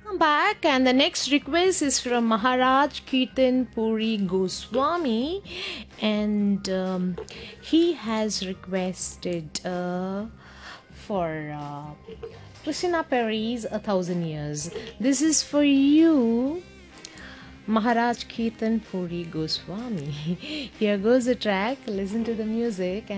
Back, and the next request is from Maharaj Kirtan Puri Goswami, and he has requested for Christina Perry's A Thousand Years. This is for you, Maharaj Kirtan Puri Goswami. Here goes the track. Listen to the music.